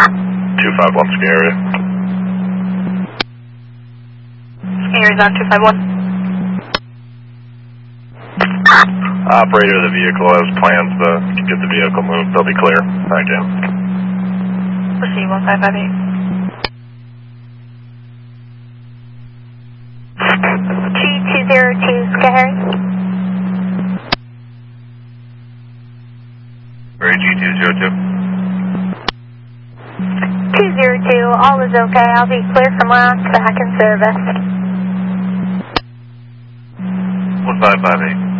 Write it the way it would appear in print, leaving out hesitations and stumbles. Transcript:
251 Ski area. Ski area's on 251. Operator of the vehicle has plans to get the vehicle moved. They'll be clear. Thank you. Proceed 1558. 202 Sky Harry. G202. 202, all is okay. I'll be clear from last back in service. 1558.